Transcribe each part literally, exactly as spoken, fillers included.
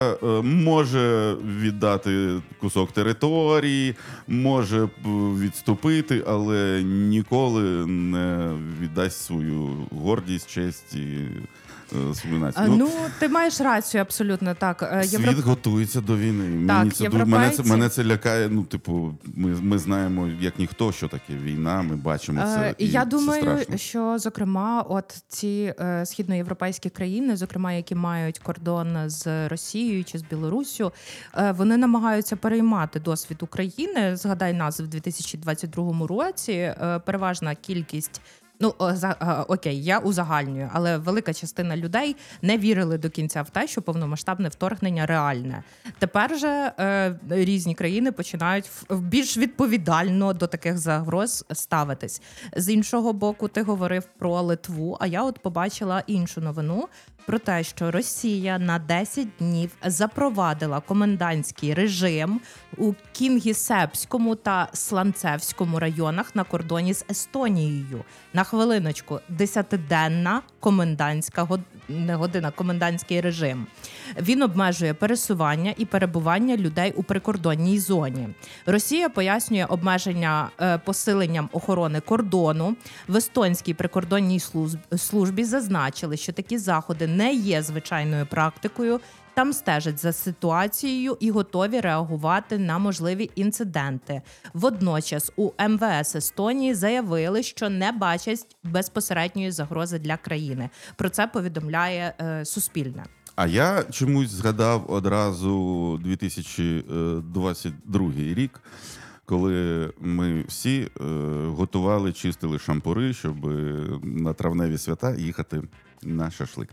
може віддати кусок території, може відступити, але ніколи не віддасть свою гордість, честь і свою націю. Ну, ну, ти маєш рацію абсолютно, так. Світ Європ... готується до війни. Так, Мені це, європейці... мене, це, мене це лякає, ну, типу, ми, ми знаємо, як ніхто, що таке війна, ми бачимо це, е, і Я це думаю, страшно. що, зокрема, от ці е, східноєвропейські країни, зокрема, які мають кордон з Росією чи з Білоруссю, е, вони намагаються переймати досвід України. Згадай нас в дві тисячі двадцять другому році. Е, переважна кількість Ну, за, окей, я узагальнюю, але велика частина людей не вірили до кінця в те, що повномасштабне вторгнення реальне. Тепер же е, різні країни починають більш відповідально до таких загроз ставитись. З іншого боку, ти говорив про Литву, а я от побачила іншу новину про те, що Росія на десять днів запровадила комендантський режим у Кінгісеппському та Сланцевському районах на кордоні з Естонією. На хвилиночку, десятиденна комендантська година, комендантський режим. Він обмежує пересування і перебування людей у прикордонній зоні. Росія пояснює обмеження посиленням охорони кордону. В естонській прикордонній службі зазначили, що такі заходи не є звичайною практикою. Там стежать за ситуацією і готові реагувати на можливі інциденти. Водночас у ем ве ес Естонії заявили, що не бачать безпосередньої загрози для країни. Про це повідомляє е, Суспільне. А я чомусь згадав одразу дві тисячі двадцять другий рік, коли ми всі е, готували, чистили шампури, щоб на травневі свята їхати на шашлик.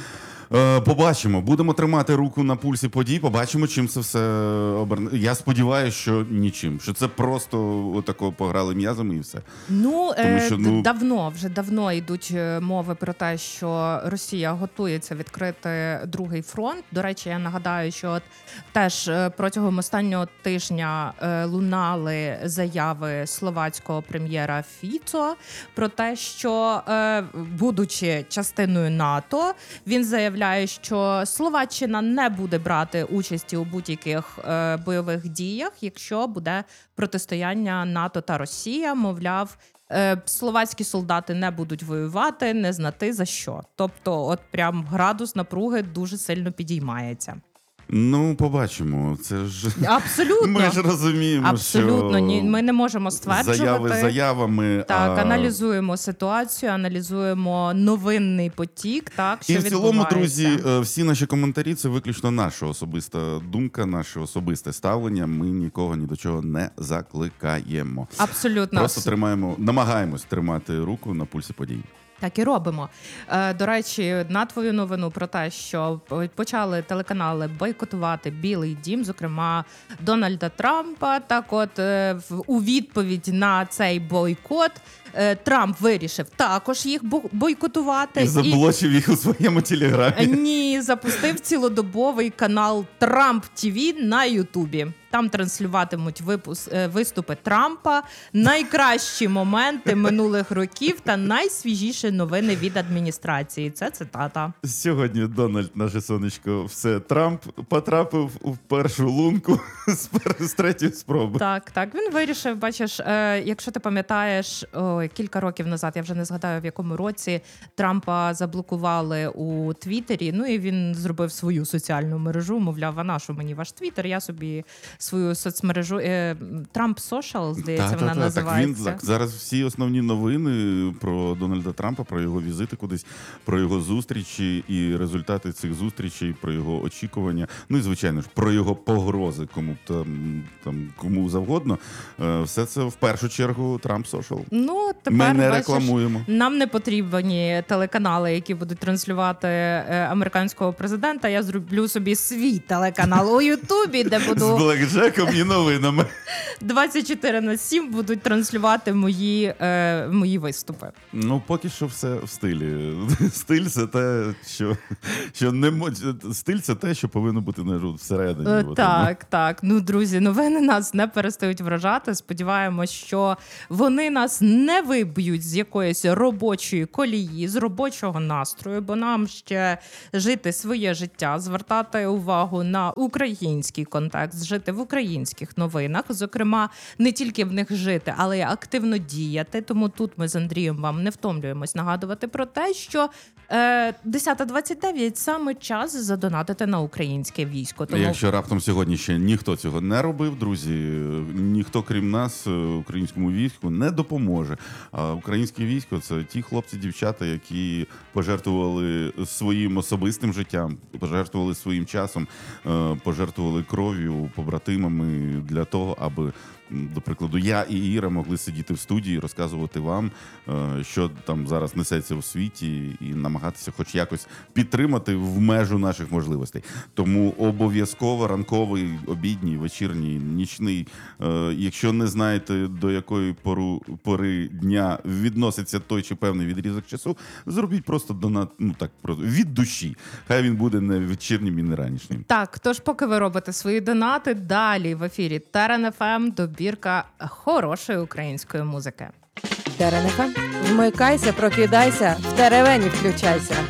Побачимо, будемо тримати руку на пульсі подій, побачимо, чим це все оберне. Я сподіваюся, що нічим, що це просто отако пограли м'язами і все. Ну, Тому, що, ну... давно, вже давно йдуть мови про те, що Росія готується відкрити другий фронт. До речі, я нагадаю, що от теж протягом останнього тижня лунали заяви словацького прем'єра Фіцо про те, що, будучи частиною НАТО, він заявляє, що Словаччина не буде брати участі у будь-яких е, бойових діях, якщо буде протистояння НАТО та Росія. Мовляв, е, словацькі солдати не будуть воювати, не знати за що. Тобто, от прям градус напруги дуже сильно підіймається. Ну, побачимо. Це ж абсолютно. Ми ж розуміємо, абсолютно. що Ні, ми не можемо стверджувати. Заяви заявами. Так, а... аналізуємо ситуацію, аналізуємо новинний потік, так, що і в цілому, відбувається. друзі, всі наші коментарі – це виключно наша особиста думка, наше особисте ставлення. Ми нікого ні до чого не закликаємо. Абсолютно. Просто тримаємо, намагаємось тримати руку на пульсі подій. Так і робимо. До речі, на твою новину про те, що почали телеканали бойкотувати Білий дім, зокрема Дональда Трампа. Так от, у відповідь на цей бойкот Трамп вирішив також їх бойкотувати. І заблочив і... їх у своєму телеграмі. Ні, запустив цілодобовий канал Трамп ті ві на Ютубі. Там транслюватимуть випуск, виступи Трампа, найкращі моменти минулих років та найсвіжіші новини від адміністрації. Це цитата. Сьогодні Дональд, наше сонечко, все, Трамп потрапив у першу лунку з, з третьої спроби. Так, так, він вирішив, бачиш, е, якщо ти пам'ятаєш, ой, кілька років назад, я вже не згадаю в якому році, Трампа заблокували у Твіттері, ну і він зробив свою соціальну мережу, мовляв, а на що мені ваш Твіттер, я собі свою соцмережу, Трамп Social, здається, та, вона та, та, називається. Так, він, так, зараз всі основні новини про Дональда Трампа, про його візити кудись, про його зустрічі і результати цих зустрічей, про його очікування, ну і, звичайно ж, про його погрози кому там, там кому завгодно. Все це в першу чергу Трамп Social. Ну, тепер, ми не бачиш, рекламуємо. Нам не потрібні телеканали, які будуть транслювати американського президента. Я зроблю собі свій телеканал у Ютубі, де буду Жеком і новинами. двадцять чотири на сім будуть транслювати мої, е, мої виступи. Ну, поки що все в стилі. Стиль це те, що, що не мо- стиль це те, що повинно бути не всередині. Е, От, Так, так. Ну, друзі, новини нас не перестають вражати. Сподіваємось, що вони нас не виб'ють з якоїсь робочої колії, з робочого настрою, бо нам ще жити своє життя, звертати увагу на український контекст, жити в українських новинах, зокрема, не тільки в них жити, але й активно діяти. Тому тут ми з Андрієм вам не втомлюємось нагадувати про те, що е, десята двадцять дев'ять саме час задонатити на українське військо. Тому Якщо раптом сьогодні ще ніхто цього не робив, друзі, ніхто крім нас, українському війську, не допоможе. А українське військо це ті хлопці, дівчата, які пожертвували своїм особистим життям, пожертвували своїм часом, е, пожертвували кров'ю, побратимами для того, аби, до прикладу, я і Іра могли сидіти в студії і розказувати вам, е, що там зараз несеться у світі, і намагатися хоч якось підтримати в межу наших можливостей. Тому обов'язково ранковий, обідній, вечірній, нічний. Е, Якщо не знаєте, до якої пору, пори дня відноситься той чи певний відрізок часу, зробіть просто донат, ну так, просто від душі. Хай він буде не вечірнім і не ранішнім. так, тож поки ви робите свої донати, далі в ефірі Терен еф ем добірка хорошої української музики. Терен еф ем. Вмикайся, прокидайся, в теревені включайся.